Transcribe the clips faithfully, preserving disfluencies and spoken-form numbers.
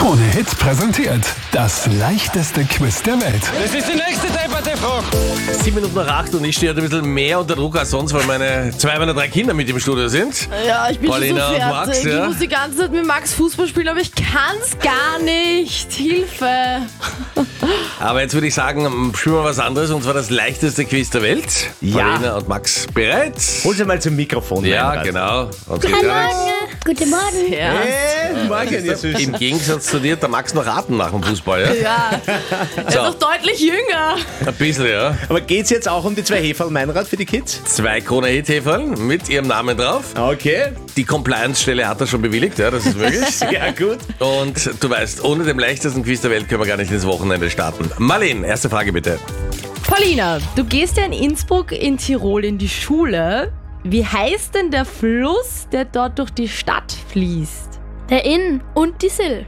Krone Hit präsentiert das leichteste Quiz der Welt. Das ist die nächste Debatte-Frage. Sieben Minuten nach acht und ich stehe ein bisschen mehr unter Druck als sonst, weil meine zwei meiner drei Kinder mit im Studio sind. Ja, ich bin Paulina schon so und fertig. Max, ja? Ich muss die ganze Zeit mit Max Fußball spielen, aber ich kann's gar nicht. Hilfe. Aber jetzt würde ich sagen, spielen wir was anderes und zwar das leichteste Quiz der Welt. Ja. Paulina und Max bereit? Hol sie mal zum Mikrofon. Ja, Meinrad. genau. Und sie Hallo, direkt- guten Morgen. Ja. Hey, morgen, ihr Süßen. Im Gegensatz zu dir, der Max noch Atem nach dem Fußball, ja? Ja, er ist noch deutlich jünger. Ein bisschen, ja. Aber geht's jetzt auch um die zwei Heferl Meinrad für die Kids? Zwei Krone-Hit-Heferl mit ihrem Namen drauf. Okay. Die Compliance-Stelle hat er schon bewilligt, ja, das ist möglich. Sehr gut. Und du weißt, ohne den leichtesten Quiz der Welt können wir gar nicht ins Wochenende starten. Marlene, erste Frage bitte. Paulina, du gehst ja in Innsbruck in Tirol in die Schule. Wie heißt denn der Fluss, der dort durch die Stadt fließt? Der Inn und die Sill.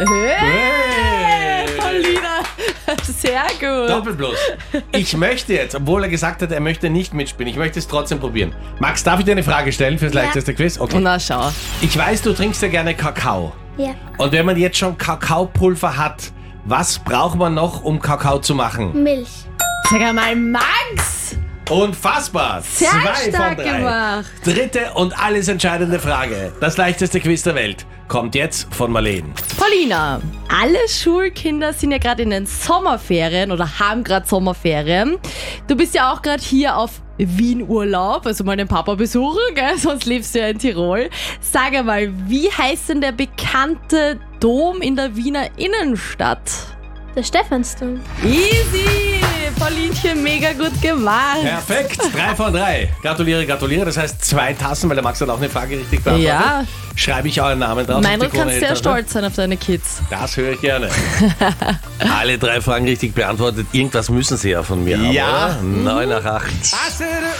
Hey, Paulina, sehr gut. Doppelplus. Ich möchte jetzt, obwohl er gesagt hat, er möchte nicht mitspielen, ich möchte es trotzdem probieren. Max, darf ich dir eine Frage stellen fürs leichteste Quiz? Okay. Na schau. Ich weiß, du trinkst ja gerne Kakao. Ja. Und wenn man jetzt schon Kakaopulver hat, was braucht man noch, um Kakao zu machen? Milch. Sag einmal, Max. Unfassbar. Sehr Zwei stark von drei. gemacht. Dritte und alles entscheidende Frage. Das leichteste Quiz der Welt kommt jetzt von Marlene. Paulina, alle Schulkinder sind ja gerade in den Sommerferien oder haben gerade Sommerferien. Du bist ja auch gerade hier auf Wien-Urlaub, also mal den Papa besuchen, gell? Sonst lebst du ja in Tirol. Sag einmal, wie heißt denn der bekannte Dom in der Wiener Innenstadt? Der Stephansdom. Easy! Paulinchen, mega gut gemacht. Perfekt, drei von drei. Gratuliere, gratuliere. Das heißt zwei Tassen, weil der Max hat auch eine Frage richtig beantwortet. Ja. Schreibe ich euren Namen drauf. Meinrad auf die kannst sehr Krone-Hit-Tasse? stolz sein auf deine Kids. Das höre ich gerne. Alle drei Fragen richtig beantwortet. Irgendwas müssen sie ja von mir haben, Ja. oder? Neun nach acht. I said it